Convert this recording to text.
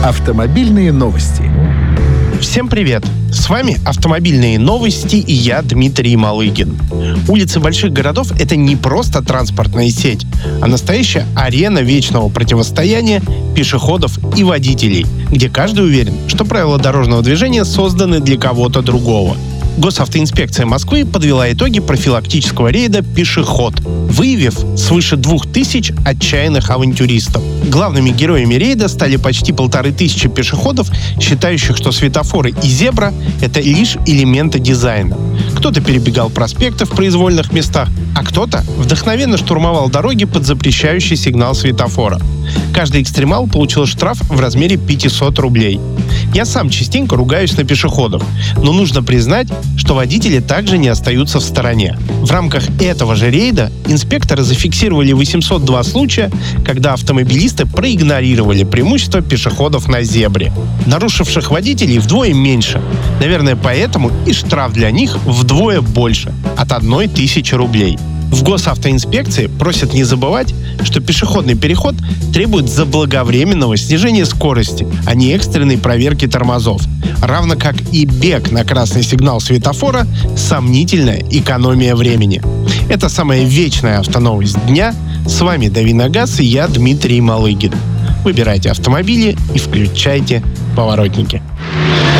Автомобильные новости. Всем привет! С вами «Автомобильные новости» и я, Дмитрий Малыгин. Улицы больших городов — это не просто транспортная сеть, а настоящая арена вечного противостояния пешеходов и водителей, где каждый уверен, что правила дорожного движения созданы для кого-то другого. Госавтоинспекция Москвы подвела итоги профилактического рейда «Пешеход», выявив свыше 2000 отчаянных авантюристов. Главными героями рейда стали почти 1500 пешеходов, считающих, что светофоры и зебра — это лишь элементы дизайна. Кто-то перебегал проспекты в произвольных местах, а кто-то вдохновенно штурмовал дороги под запрещающий сигнал светофора. Каждый экстремал получил штраф в размере 500 рублей. Я сам частенько ругаюсь на пешеходов, но нужно признать, что водители также не остаются в стороне. В рамках этого же рейда инспекторы зафиксировали 802 случая, когда автомобилисты проигнорировали преимущество пешеходов на зебре. Нарушивших водителей вдвое меньше. Наверное, поэтому и штраф для них вдвое больше – от 1000 рублей. В госавтоинспекции просят не забывать, что пешеходный переход требует заблаговременного снижения скорости, а не экстренной проверки тормозов. Равно как и бег на красный сигнал светофора – сомнительная экономия времени. Это самая вечная автоновость дня. С вами Дави на газ и я, Дмитрий Малыгин. Выбирайте автомобили и включайте поворотники.